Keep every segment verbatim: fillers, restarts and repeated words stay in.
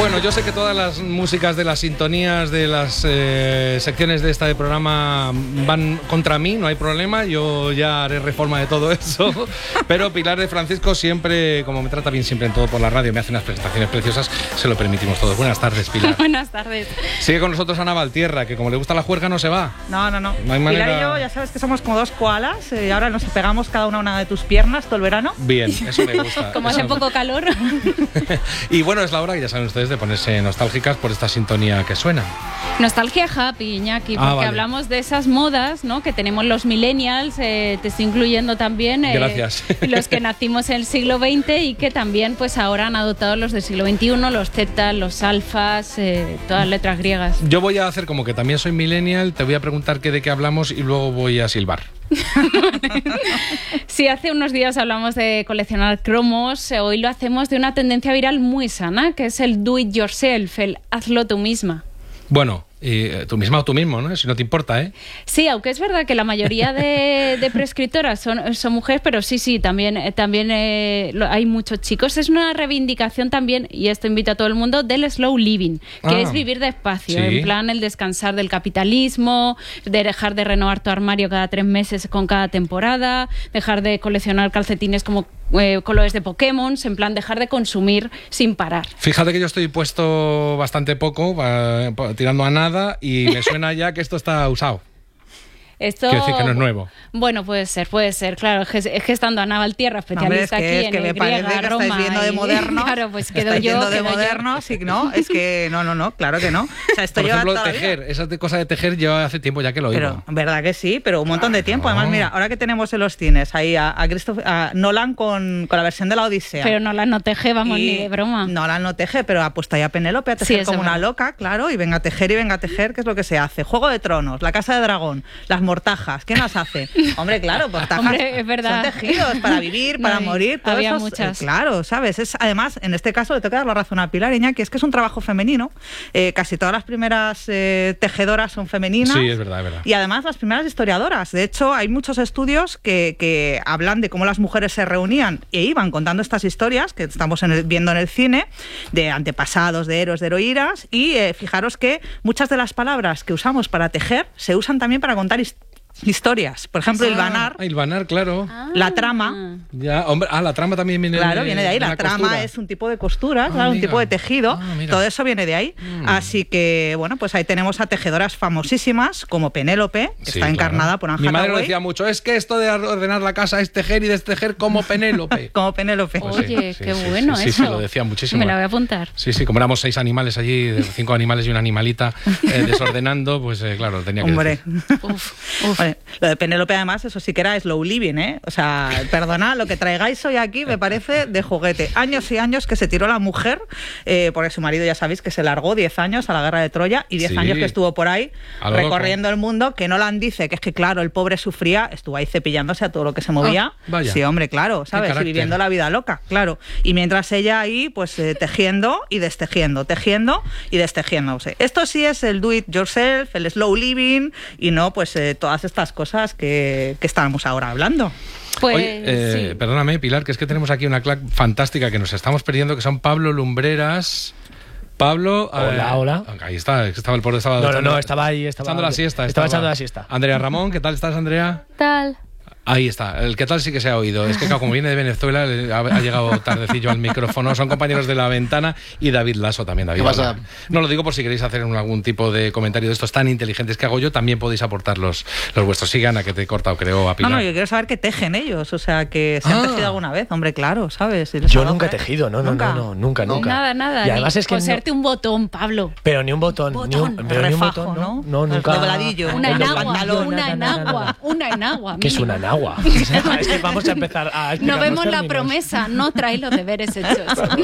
Bueno, yo sé que todas las músicas de las sintonías de las eh, secciones de este programa van contra mí, no hay problema, yo ya haré reforma de todo eso, pero Pilar de Francisco siempre, como me trata bien siempre en todo por la radio, me hace unas presentaciones preciosas, se lo permitimos todos. Buenas tardes, Pilar. Buenas tardes. Sigue con nosotros Ana Valtierra, que como le gusta la juerga no se va. No, no, no. No hay manera... Pilar y yo, ya sabes que somos como dos koalas eh, y ahora nos pegamos cada una a una de tus piernas todo el verano. Bien, eso me gusta. Como eso... hace poco calor. Y bueno, es la hora que ya saben ustedes de ponerse nostálgicas por esta sintonía que suena. Nostalgia happy, Iñaki, porque ah, vale. hablamos de esas modas, ¿no?, que tenemos los millennials, eh, te estoy incluyendo también eh, Gracias. los que nacimos en el siglo veinte y que también pues ahora han adoptado los del siglo veintiuno, los Z, los alfas, eh, todas letras griegas. Yo voy a hacer como que también soy millennial, te voy a preguntar qué de qué hablamos y luego voy a silbar. Sí, hace unos días hablamos de coleccionar cromos, hoy lo hacemos de una tendencia viral muy sana, que es el do it yourself, el hazlo tú misma. Bueno, y tú misma o tú mismo, ¿no? Si no te importa, ¿eh? Sí, aunque es verdad que la mayoría de, de prescriptoras son, son mujeres, pero sí, sí, también, también eh, lo, hay muchos chicos. Es una reivindicación también, y esto invito a todo el mundo, del slow living, que ah, es vivir despacio, sí. en plan el descansar del capitalismo, de dejar de renovar tu armario cada tres meses con cada temporada, dejar de coleccionar calcetines como Eh, colores de Pokémon, en plan dejar de consumir sin parar. Fíjate que yo estoy puesto bastante poco, va, tirando a nada, y me suena ya que esto está usado. Esto, Quiero decir que no es nuevo. Bueno, puede ser, puede ser, claro. Es que, es que estando Ana Valtierra, especialista no, hombre, es que, aquí es que en me el parece griega, que Roma, estáis viendo de y, modernos. Claro, pues quedo estáis yo, viendo de quedo modernos, sí, no, es que no, no, no, claro que no. O sea, esto Por lleva ejemplo, toda la tejer, vida. esa cosa de tejer lleva hace tiempo ya que lo oigo. Pero, verdad que sí, pero un montón de tiempo. Claro. Además, mira, ahora que tenemos en los cines ahí a, a, Christopher, a Nolan con, con la versión de la Odisea. Pero no la no teje, vamos, Y ni de broma. Nolan no teje, pero ha puesto ahí a Penélope a tejer Sí, eso como es una verdad. loca, claro, y venga a tejer y venga a tejer, que es lo que se hace. Juego de Tronos, La Casa de Dragón, las mortajas, ¿qué nos hace? Hombre, claro, pues tajas, Hombre, es verdad. son tejidos para vivir, para No, morir, todo había eso es, muchas. eh, claro, ¿sabes? Es, además, en este caso le tengo que dar la razón a Pilar, Iñaki, es que es un trabajo femenino. Eh, casi todas las primeras eh, tejedoras son femeninas. Sí, es verdad, es verdad. Y además las primeras historiadoras. De hecho, hay muchos estudios que, que hablan de cómo las mujeres se reunían e iban contando estas historias que estamos en el, viendo en el cine, de antepasados, de héroes, de heroínas. Y eh, fijaros que muchas de las palabras que usamos para tejer se usan también para contar historias. Historias, por ejemplo, Ah, hilvanar, hilvanar, claro. Ah. la trama. Ya, hombre, ah, la trama también viene Claro, de, viene de ahí. de La, la trama costura. es un tipo de costura, Ah, claro, un amiga. tipo de tejido. Ah, mira. Todo eso viene de ahí. Mm. Así que, bueno, pues ahí tenemos a tejedoras famosísimas como Penélope, que Sí, está claro. encarnada por Anne Mi madre lo Hathaway. decía mucho, es que esto de ordenar la casa es tejer y destejer como Penélope. Como Penélope. Pues sí, Oye, sí, qué sí, bueno sí, sí, eso. sí, lo decía muchísimo. Me la voy a apuntar. Sí, sí, como éramos seis animales allí, cinco animales y una animalita eh, desordenando, pues eh, claro, tenía que Hombre. decir. Uf, uf. Hombre, lo de Penélope, además, eso sí que era slow living, ¿eh? O sea, perdona, lo que traigáis hoy aquí me parece de juguete. Años y años que se tiró la mujer, eh, porque su marido ya sabéis que se largó diez años a la guerra de Troya y diez Sí. años que estuvo por ahí A lo recorriendo el mundo, que Nolan dice que es que, claro, el pobre sufría, estuvo ahí cepillándose a todo lo que se movía. Ah, vaya. Sí, hombre, claro, ¿sabes? Y carácter. viviendo la vida loca, claro. Y mientras ella ahí, pues eh, tejiendo y destejiendo, tejiendo y destejiéndose. Esto sí es el do it yourself, el slow living y no, pues eh, todas estas cosas que, que estamos ahora hablando. Pues Oye, eh, sí. perdóname, Pilar, que es que tenemos aquí una clac fantástica que nos estamos perdiendo, que son Pablo Lumbreras. Pablo... Hola, eh, hola. Ahí está, estaba el pobre estaba No, no, echando- no, estaba ahí, estaba echando la siesta. Estaba echando la siesta. Andrea Ramón, ¿qué tal estás, Andrea? Tal. Ahí está, el que tal sí que se ha oído. Es que claro, como viene de Venezuela, le ha, ha llegado tardecillo al micrófono. Son compañeros de La Ventana y David Lasso también. David, ¿Qué pasa? No lo digo por si queréis hacer algún tipo de comentario de estos tan inteligentes que hago yo, también podéis aportar los, los vuestros. Sí, Ana, que te he cortado, creo, a No, Pilar. no, yo quiero saber qué tejen ellos, o sea, que se han Ah. tejido alguna vez, hombre, claro, ¿sabes? Si les Yo hago nunca he fe. tejido, no, no, ¿Nunca? no, no, nunca, nunca. Nada, nada. Y además ni es que no- coserte un botón, Pablo. Pero ni un botón, ni un, Botón, pero ni un refajo, botón, ¿no? no, no, nunca. Dobladillo. Una El del enagua, pantalón. una Nada, nada, enagua, nada. una enagua. ¿Qué es mínimo. una enagua? O sea, es que vamos a empezar a explicar No vemos los la términos. promesa, no trae los deberes hechos.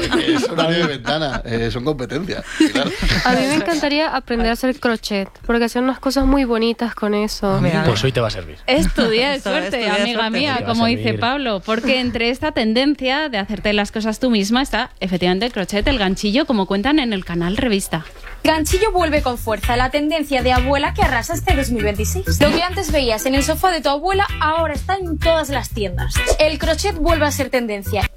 Es horario de ventana, eh, son competencias. Claro. A mí me encantaría aprender a hacer crochet, porque hacen unas cosas muy bonitas con eso. Mira, Pues hoy te va a servir. Estudia de Eso, suerte, estudia de amiga suerte. mía, Te va a como dice servir. Pablo, porque entre esta tendencia de hacerte las cosas tú misma está efectivamente el crochet, el ganchillo, como cuentan en el canal Revista. Ganchillo vuelve con fuerza, la tendencia de abuela que arrasa este dos mil veintiséis. Lo que antes veías en el sofá de tu abuela, ahora está en todas las tiendas. El crochet vuelve a ser tendencia.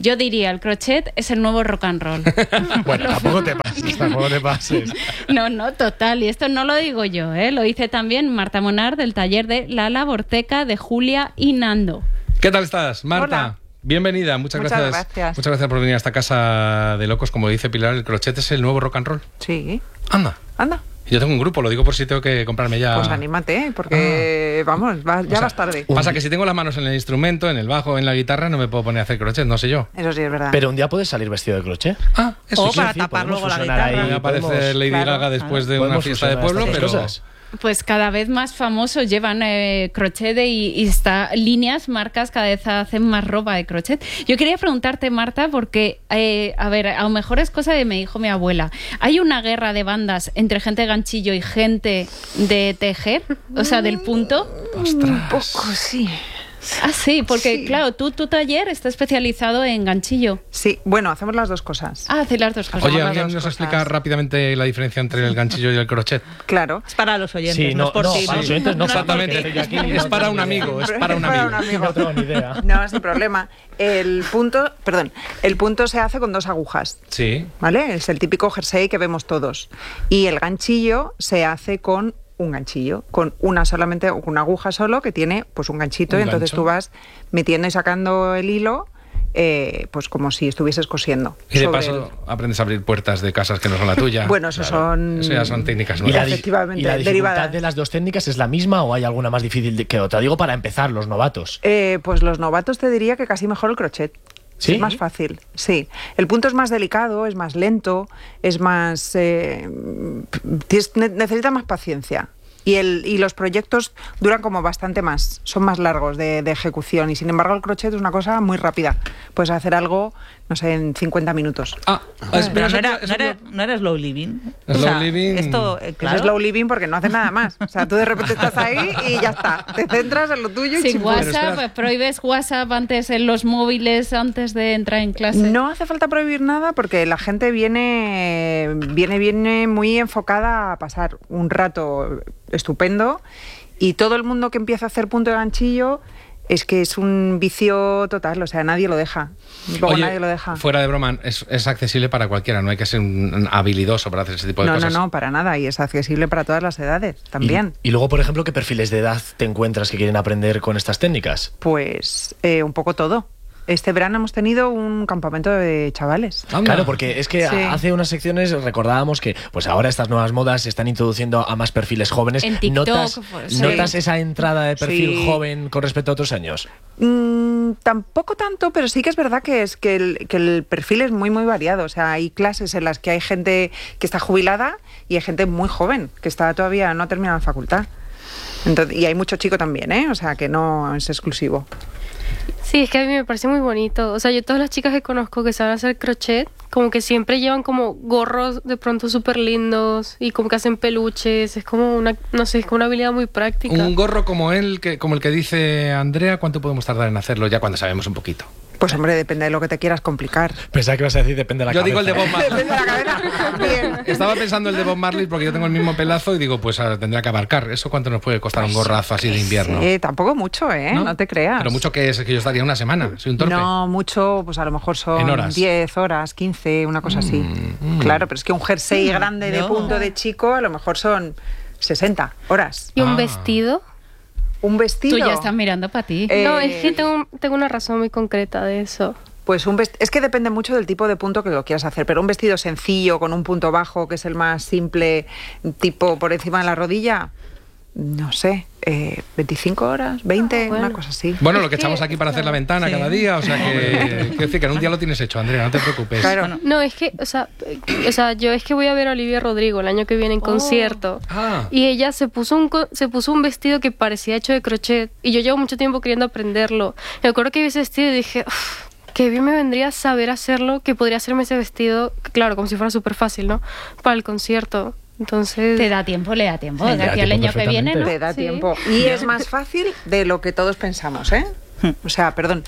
Yo diría, el crochet es el nuevo rock and roll. Bueno, tampoco te pases, tampoco te pases. No, no, total. Y esto no lo digo yo, ¿eh? Lo dice también Marta Monar del taller de La Laborteca de Julia y Nando. ¿Qué tal estás, Marta? Hola. Bienvenida, muchas, Muchas gracias. gracias. Muchas gracias por venir a esta casa de locos. Como dice Pilar, el crochet es el nuevo rock and roll. Sí. Anda. Anda. Yo tengo un grupo, lo digo por si tengo que comprarme ya. Pues anímate, porque ah. vamos, va, ya o sea, vas tarde. Pasa que si tengo las manos en el instrumento, en el bajo, en la guitarra, no me puedo poner a hacer crochet, no sé yo. Eso sí es verdad. Pero un día puedes salir vestido de crochet. Ah, eso O sí. para sí, tapar podemos luego la fusionar guitarra. ahí. Me aparece podemos- Lady claro, Gaga después de una Podemos fiesta de fusionar pueblo, estas pero... cosas. Pues cada vez más famosos llevan eh, crochet y, y está, líneas, marcas cada vez hacen más ropa de crochet. Yo quería preguntarte, Marta, porque, eh, a ver, a lo mejor es cosa de me dijo mi abuela. ¿Hay una guerra de bandas entre gente de ganchillo y gente de tejer? O sea, del punto. Un poco, sí. Ah, sí, porque Sí. claro, tú, tu taller está especializado en ganchillo. Sí, bueno, hacemos las dos cosas. Ah, hace las dos cosas. Oye, las ¿alguien dos nos cosas. explica rápidamente la diferencia entre el ganchillo y el crochet? Claro. Es para los oyentes, Sí, no, no, es por no, ti. para ¿no? los oyentes no, es por Exactamente. ti. Yo aquí Es no para tengo un ni idea. amigo, es para un Para amigo. un amigo. No tengo ni idea. No, sin problema. El punto, perdón, el punto se hace con dos agujas, Sí. ¿vale? Es el típico jersey que vemos todos. Y el ganchillo se hace con un ganchillo, con una solamente, una aguja solo que tiene pues un ganchito, Un y entonces gancho. tú vas metiendo y sacando el hilo, eh, pues como si estuvieses cosiendo. Y de sobre paso el- aprendes a abrir puertas de casas que no son la tuya. Bueno, eso son... Eso ya son técnicas ¿Y la, nuevas. di- Efectivamente, ¿Y la dificultad derivadas. de las dos técnicas es la misma o hay alguna más difícil de- que otra? Digo para empezar, los novatos. Eh, pues los novatos te diría que casi mejor el crochet. ¿Sí? Es más fácil, sí. El punto es más delicado, es más lento, es más... eh, tienes- ne- necesita más paciencia. Y, el, y los proyectos duran como bastante más, son más largos de, de ejecución. Y sin embargo el crochet es una cosa muy rápida. Puedes hacer algo, no sé, en cincuenta minutos. Ah, Pero espera, no, eso- era, eso- no, era, no era slow living. Slow living. Esto, eh, Eso claro. es slow living porque no haces nada más. O sea, tú de repente estás ahí y ya está. Te centras en lo tuyo y Sin chimpún. WhatsApp, espera. prohíbes WhatsApp antes en los móviles antes de entrar en clase. No hace falta prohibir nada porque la gente viene, viene, viene muy enfocada a pasar un rato estupendo, y todo el mundo que empieza a hacer punto de ganchillo es que es un vicio total, o sea, nadie lo deja. Luego Oye, nadie lo deja. fuera de broma, es, es accesible para cualquiera, no hay que ser un, un habilidoso para hacer ese tipo de No, no, cosas. no, para nada, y es accesible para todas las edades también. Y, y luego, por ejemplo, ¿qué perfiles de edad te encuentras que quieren aprender con estas técnicas? Pues eh, un poco todo. Este verano hemos tenido un campamento de chavales. Anda. Claro, porque es que Sí. hace unas secciones recordábamos que pues ahora estas nuevas modas se están introduciendo a más perfiles jóvenes. En TikTok, ¿Notas, pues, sí. ¿Notas esa entrada de perfil Sí. joven con respecto a otros años? Mm, tampoco tanto, pero sí que es verdad que es que el, que el perfil es muy muy variado. O sea, hay clases en las que hay gente que está jubilada y hay gente muy joven que está todavía no ha terminado la facultad. Entonces, y hay mucho chico también, ¿eh? O sea, que no es exclusivo. Sí, es que a mí me parece muy bonito. O sea, yo todas las chicas que conozco que saben hacer crochet, como que siempre llevan como gorros de pronto súper lindos y como que hacen peluches. Es como una, no sé, es como una habilidad muy práctica. Un gorro como él, que, como el que dice Andrea, ¿cuánto podemos tardar en hacerlo ya cuando sabemos un poquito? Pues hombre, depende de lo que te quieras complicar. Pensaba que ibas a decir depende de la Yo cabeza. digo el de Bob Marley. Depende de la cabeza. Bien. Estaba pensando el de Bob Marley porque yo tengo el mismo pelazo y digo, pues ah, tendrá que abarcar. ¿Eso cuánto nos puede costar un gorrazo así de invierno? Eh, tampoco mucho, ¿eh? No, te creas. Pero mucho que es que yo estaría una semana, soy un torpe. No, mucho, pues a lo mejor En son horas. diez horas, quince, una cosa así. Claro, pero es que un jersey grande de no. punto de chico a lo mejor son sesenta horas. ¿Y un Ah. vestido? Un vestido. Tú ya estás mirando para ti. Eh, No, es que tengo, tengo una razón muy concreta de eso. Pues un vest- es que depende mucho del tipo de punto que lo quieras hacer, pero un vestido sencillo con un punto bajo, que es el más simple, tipo por encima de la rodilla, no sé, eh, veinticinco horas, veinte, Ah, bueno. una cosa así. Bueno, Es lo que que- echamos aquí para hacer la ventana Sí. cada día, o sea que, quiero decir que en un día lo tienes hecho, Andrea, no te preocupes. Claro. No, es que, o sea, eh, o sea, yo es que voy a ver a Olivia Rodrigo el año que viene en concierto. Ah. Y ella se puso un co- se puso un vestido que parecía hecho de crochet. Y yo llevo mucho tiempo queriendo aprenderlo. Me acuerdo que vi ese vestido y dije, "Uf, qué bien me vendría saber hacerlo, que podría hacerme ese vestido, claro, como si fuera súper fácil, ¿no? Para el concierto. Entonces... Te da tiempo, le da tiempo. Sí, de te da aquí al tiempo año que viene, ¿no? Te da Sí. tiempo. Y es más fácil de lo que todos pensamos, ¿eh? O sea, perdón,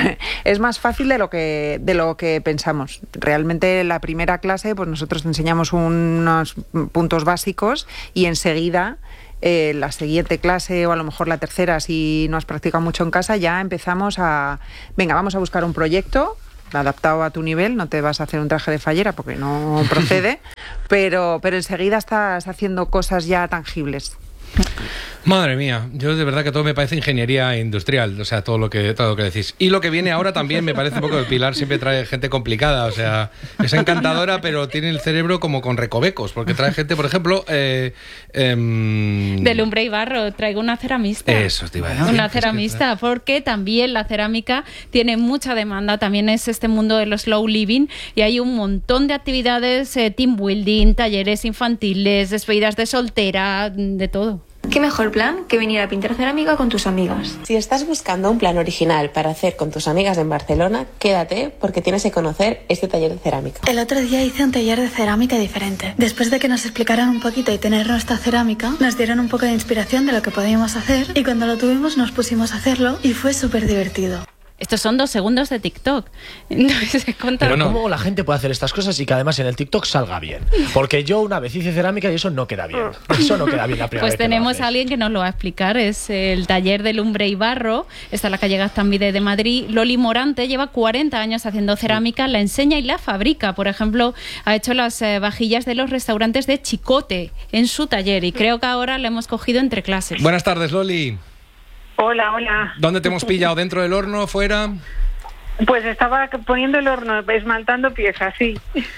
es más fácil de lo que de lo que pensamos. Realmente la primera clase, pues nosotros te enseñamos unos puntos básicos y enseguida eh, la siguiente clase o a lo mejor la tercera, si no has practicado mucho en casa, ya empezamos a, venga, vamos a buscar un proyecto adaptado a tu nivel, no te vas a hacer un traje de fallera porque no procede, pero, pero enseguida estás haciendo cosas ya tangibles. Madre mía, yo de verdad que todo me parece ingeniería industrial, o sea, todo lo que todo lo que decís. Y lo que viene ahora también me parece un poco, Pilar siempre trae gente complicada, o sea, es encantadora, pero tiene el cerebro como con recovecos, porque trae gente, por ejemplo... Eh, eh, de lumbre y barro, traigo una ceramista. Eso te iba a decir. Una ceramista, es que... porque también la cerámica tiene mucha demanda, también es este mundo de los slow living, y hay un montón de actividades, eh, team building, talleres infantiles, despedidas de soltera, de todo. ¿Qué mejor plan que venir a pintar cerámica con tus amigas? Si estás buscando un plan original para hacer con tus amigas en Barcelona, quédate porque tienes que conocer este taller de cerámica. El otro día hice un taller de cerámica diferente. Después de que nos explicaran un poquito y tener nuestra cerámica, nos dieron un poco de inspiración de lo que podíamos hacer y cuando lo tuvimos nos pusimos a hacerlo y fue súper divertido. Estos son dos segundos de TikTok. Entonces, pero ¿cómo la gente puede hacer estas cosas y que además en el TikTok salga bien? Porque yo una vez hice cerámica y eso no queda bien. Eso no queda bien la primera pues vez. Pues tenemos a alguien que nos lo va a explicar. Es el taller de lumbre y barro. Está en la calle Gaztambide de Madrid. Loli Morante lleva cuarenta años haciendo cerámica, la enseña y la fabrica. Por ejemplo, ha hecho las eh, vajillas de los restaurantes de Chicote en su taller y creo que ahora la hemos cogido entre clases. Buenas tardes, Loli. Hola, hola. ¿Dónde te hemos pillado? ¿Dentro del horno? ¿Fuera? Pues estaba poniendo el horno, esmaltando piezas, sí.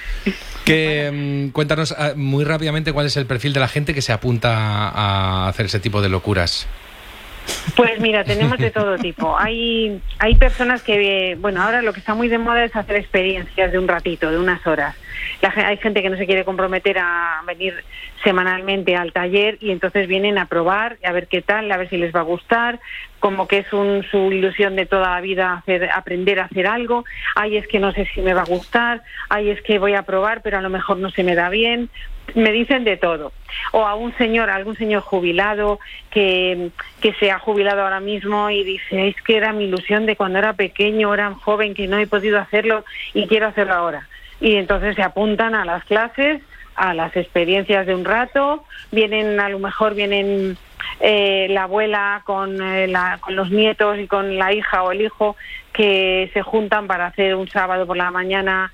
Que, um, cuéntanos uh, muy rápidamente cuál es el perfil de la gente que se apunta a hacer ese tipo de locuras. Pues mira, tenemos de todo tipo. Hay hay personas que, bueno, ahora lo que está muy de moda es hacer experiencias de un ratito, de unas horas. La, hay gente que no se quiere comprometer a venir semanalmente al taller y entonces vienen a probar, a ver qué tal, a ver si les va a gustar, como que es un, su ilusión de toda la vida hacer, aprender a hacer algo. Ay, es que no sé si me va a gustar, ay, es que voy a probar, pero a lo mejor no se me da bien. Me dicen de todo. O a un señor, a algún señor jubilado que, que se ha jubilado ahora mismo y dice, es que era mi ilusión de cuando era pequeño, era joven, que no he podido hacerlo y quiero hacerlo ahora. Y entonces se apuntan a las clases, a las experiencias de un rato, vienen, a lo mejor vienen eh, la abuela con, eh, la, con los nietos y con la hija o el hijo que se juntan para hacer un sábado por la mañana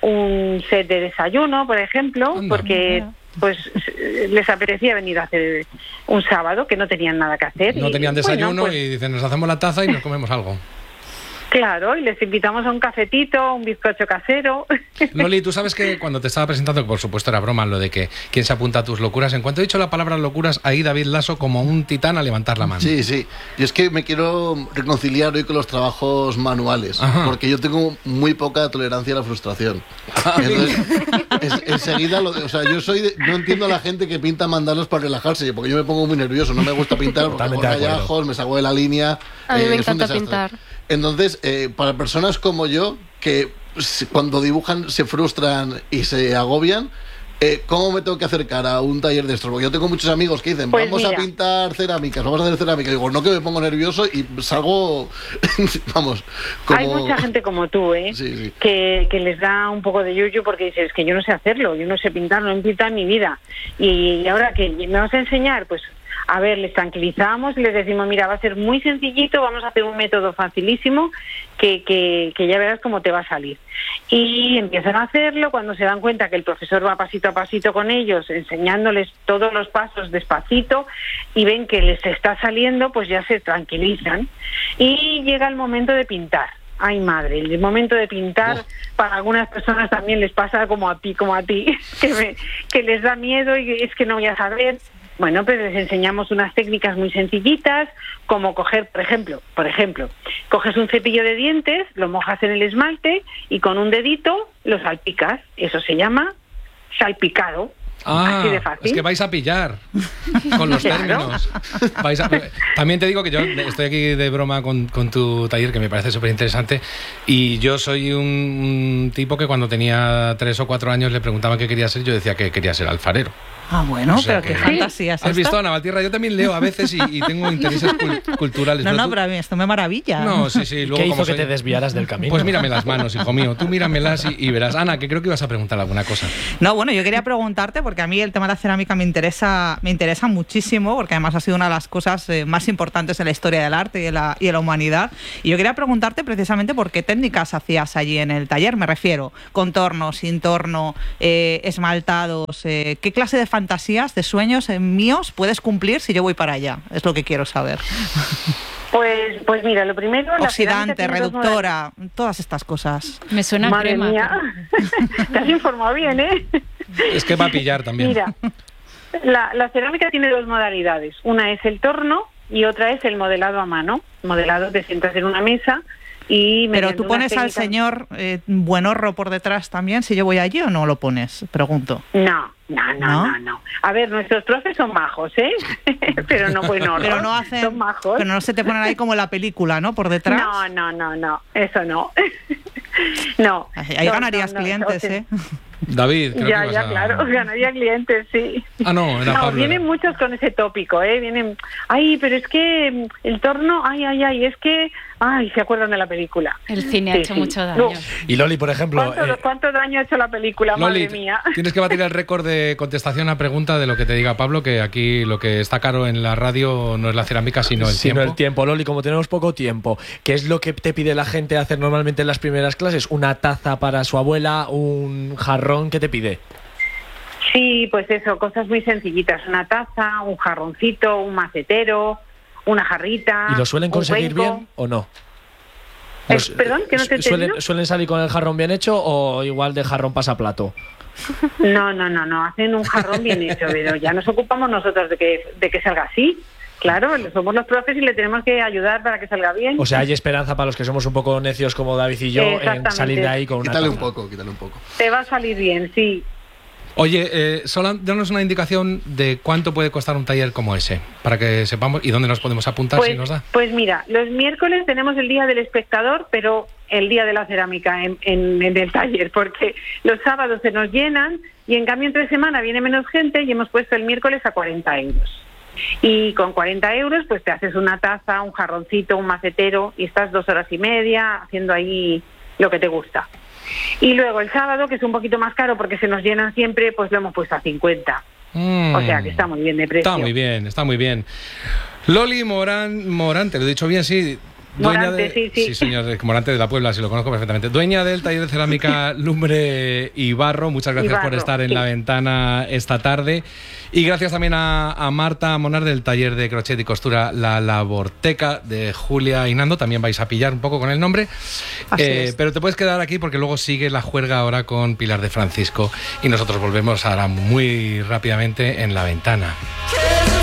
un set de desayuno, por ejemplo, porque pues les apetecía venir a hacer un sábado que no tenían nada que hacer. No y, tenían desayuno bueno, pues, y dicen, nos hacemos la taza y nos comemos algo. Claro, y les invitamos a un cafetito, un bizcocho casero. Loli, tú sabes que cuando te estaba presentando, que por supuesto era broma lo de que quién se apunta a tus locuras, en cuanto he dicho la palabra locuras, ahí David Lasso como un titán a levantar la mano. Sí, sí. Y es que me quiero reconciliar hoy con los trabajos manuales, Ajá. porque yo tengo muy poca tolerancia a la frustración. Entonces, es, enseguida, lo de, o sea, yo soy de, no entiendo a la gente que pinta mandalos para relajarse, porque yo me pongo muy nervioso, no me gusta pintar, porque hago rayajos, me salgo de la línea. A mí eh, me encanta pintar. Entonces, eh, para personas como yo, que cuando dibujan se frustran y se agobian, eh, ¿cómo me tengo que acercar a un taller de estos? Porque yo tengo muchos amigos que dicen, pues vamos mira. a pintar cerámicas, vamos a hacer cerámica. Y digo, no, que me pongo nervioso y salgo, vamos. Como... Hay mucha gente como tú, ¿eh? Sí, sí. Que, que les da un poco de yuyu porque dices, es que yo no sé hacerlo, yo no sé pintar, no he pintado en mi vida. Y, y ahora que me vas a enseñar, pues... A ver, les tranquilizamos y les decimos, mira, va a ser muy sencillito, vamos a hacer un método facilísimo que, que, que ya verás cómo te va a salir. Y empiezan a hacerlo, cuando se dan cuenta que el profesor va pasito a pasito con ellos, enseñándoles todos los pasos despacito y ven que les está saliendo, pues ya se tranquilizan. Y llega el momento de pintar. Ay, madre, el momento de pintar oh. para algunas personas también les pasa como a ti, como a ti, que, me, que les da miedo y es que no voy a saber. Bueno, pues les enseñamos unas técnicas muy sencillitas, como coger, por ejemplo, por ejemplo, coges un cepillo de dientes, lo mojas en el esmalte y con un dedito lo salpicas. Eso se llama salpicado. Ah, así de fácil. Es que vais a pillar con los términos. Vais a... También te digo que yo estoy aquí de broma con, con tu taller, que me parece súper interesante, y yo soy un, un tipo que cuando tenía tres o cuatro años le preguntaban qué quería ser, yo decía que quería ser alfarero. Ah, bueno, O sea pero qué que- fantasía es ¿Has esta? visto, Ana Valtierra? Yo también leo a veces y, y tengo intereses cul- culturales. No, pero no, tú- pero a mí esto me maravilla. No, sí, sí. Luego, ¿Qué hizo como que soy- te desviaras del camino? Pues mírame las manos, hijo mío. Tú míramelas y, y verás. Ana, que creo que ibas a preguntar alguna cosa. No, bueno, yo quería preguntarte, porque a mí el tema de la cerámica me interesa, me interesa muchísimo, porque además ha sido una de las cosas eh, más importantes en la historia del arte y de la, y de la humanidad. Y yo quería preguntarte precisamente por qué técnicas hacías allí en el taller, me refiero, contorno, sin torno, eh, esmaltados, eh, ¿qué clase de fantasías, de sueños eh, míos puedes cumplir si yo voy para allá? Es lo que quiero saber. Pues, pues mira, lo primero... la cerámica Oxidante, tiene dos reductora, todas estas cosas. Me suena a Madre crema. mía, te has informado bien, ¿eh? Es que va a pillar también. Mira, la, la cerámica tiene dos modalidades. Una es el torno y otra es el modelado a mano. Modelado, te sientas en una mesa y... Pero mediante tú pones unas al técnicas- señor eh, buenorro por detrás también, si yo voy allí, o no lo pones, pregunto. No, no, no, ¿No? no, no. A ver, nuestros profes son majos, ¿eh? Pero no buenos. Pero no hacen, Son majos. pero no se te ponen ahí como en la película, ¿no? Por detrás. No, no, no, no. Eso no. No. Ahí No, ganarías no, no, clientes, o sea, ¿eh? David, creo Ya, que ya, ibas a- claro, ganaría clientes, sí. Ah, no, era No, Pablo. vienen era. muchos con ese tópico, ¿eh? Vienen, ay, pero es que mm, el torno, ay, ay, ay, es que, ay, se acuerdan de la película. El cine ha Sí, hecho sí. mucho daño. No. Y Loli, por ejemplo, ¿Cuánto, eh, cuánto daño ha hecho la película, Loli, madre mía? tienes que batir el récord de contestación a pregunta de lo que te diga Pablo, que aquí lo que está caro en la radio no es la cerámica, sino el sino tiempo. el tiempo, Loli, como tenemos poco tiempo, ¿qué es lo que te pide la gente hacer normalmente en las primeras clases? ¿Una taza para su abuela? ¿Un jarrón? ¿Qué te pide? Sí, pues eso, cosas muy sencillitas. Una taza, un jarroncito, un macetero, una jarrita. ¿Y lo suelen un conseguir cuenco. bien o no? Eh, Los- perdón, que no te he ¿suelen, entendido. ¿Suelen salir con el jarrón bien hecho o igual de jarrón pasaplato? No, no, no, no, hacen un jarrón bien hecho, pero ya nos ocupamos nosotros de que, de que salga así. Claro, somos los profes y le tenemos que ayudar para que salga bien. O sea, hay esperanza para los que somos un poco necios como David y yo en Exactamente. salir de ahí con una Quítale un taza. poco, quítale un poco. Te va a salir bien, sí. Oye, eh, solo danos una indicación de cuánto puede costar un taller como ese, para que sepamos y dónde nos podemos apuntar Pues, si nos da. pues mira, los miércoles tenemos el Día del Espectador, pero el Día de la Cerámica en, en- en el taller, porque los sábados se nos llenan y en cambio entre semana viene menos gente y hemos puesto el miércoles a cuarenta euros. Y con cuarenta euros pues te haces una taza, un jarroncito, un macetero y estás dos horas y media haciendo ahí lo que te gusta. Y luego el sábado, que es un poquito más caro porque se nos llenan siempre, pues lo hemos puesto a cincuenta. Mm. O sea que está muy bien de precio. Está muy bien, está muy bien. Loli Morán, Morante, lo he dicho bien, sí. Dueña Morante, de, sí, sí. señor, de- Morante de la Puebla, sí lo conozco perfectamente. Dueña del taller de cerámica, lumbre y barro. Muchas gracias Y barro, por estar en sí. la ventana esta tarde. Y gracias también a, a Marta Monar del taller de crochet y costura La Laborteca de Julia y Nando. También vais a pillar un poco con el nombre. Así Eh, es. pero te puedes quedar aquí porque luego sigue la juerga ahora con Pilar de Francisco. Y nosotros volvemos ahora muy rápidamente en la ventana.